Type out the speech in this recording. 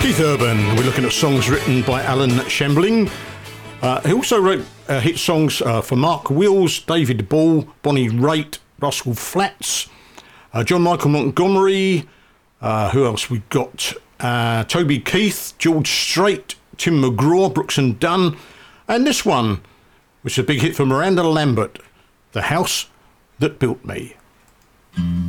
Keith Urban. We're looking at songs written by Alan Shembling. He also wrote hit songs for Mark Wills, David Ball, Bonnie Raitt, Russell Flatts, John Michael Montgomery. Who else we got? Toby Keith, George Strait, Tim McGraw, Brooks and Dunn. And this one, which is a big hit for Miranda Lambert, The House That Built Me.